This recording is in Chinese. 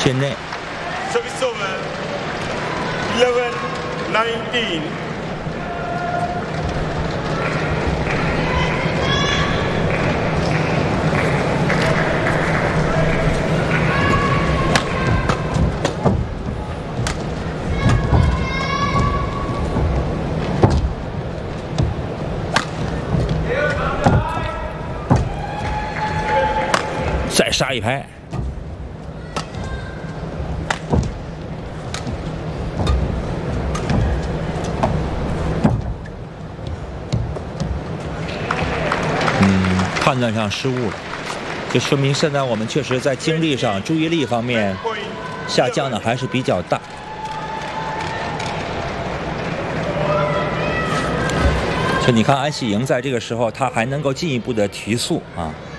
线内。 Service over. 11-19. 再杀一拍。判断上失误了，就说明现在我们确实在精力上、注意力方面下降的还是比较大。就你看安喜莹在这个时候，他还能够进一步的提速啊。